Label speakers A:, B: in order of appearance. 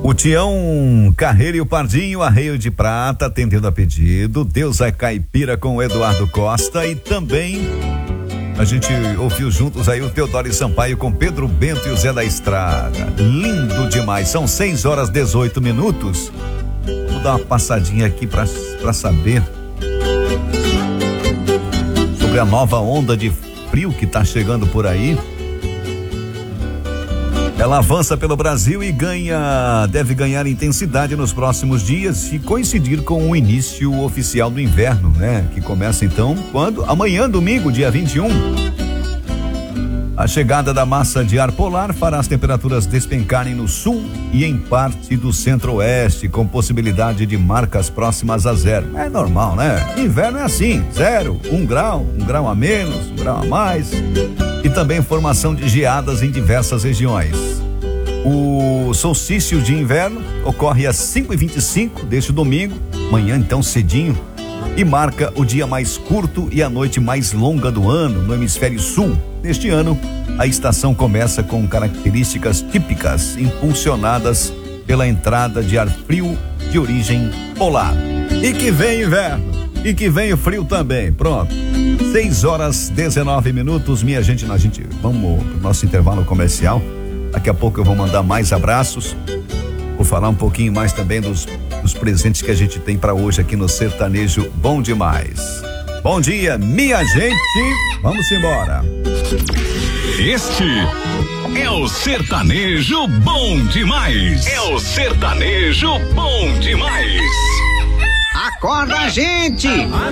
A: O Tião Carreiro e o Pardinho, Arreio de Prata, atendendo a pedido. Deus é Caipira com o Eduardo Costa. E também a gente ouviu juntos aí o Teodoro Sampaio com Pedro Bento e o Zé da Estrada. Lindo demais, são 6h18. Vou dar uma passadinha aqui pra saber sobre a nova onda de frio que tá chegando por aí. Ela avança pelo Brasil e deve ganhar intensidade nos próximos dias e coincidir com o início oficial do inverno, né? Que começa então quando? Amanhã, domingo, dia 21. A chegada da massa de ar polar fará as temperaturas despencarem no sul e em parte do centro-oeste, com possibilidade de marcas próximas a zero. É normal, né? Inverno é assim, 0, 1 grau, 1 grau a menos, 1 grau a mais. E também formação de geadas em diversas regiões. O solstício de inverno ocorre às 5h25 deste domingo, manhã então cedinho, e marca o dia mais curto e a noite mais longa do ano no hemisfério sul. Neste ano, a estação começa com características típicas, impulsionadas pela entrada de ar frio de origem polar. E que vem inverno, e que vem o frio também, pronto. 6h19, minha gente, vamos pro nosso intervalo comercial. Daqui a pouco eu vou mandar mais abraços. Vou falar um pouquinho mais também dos presentes que a gente tem para hoje aqui no Sertanejo Bom Demais. Bom dia, minha gente. Vamos embora.
B: Este é o Sertanejo Bom Demais. É o Sertanejo Bom Demais.
C: Acorda, gente!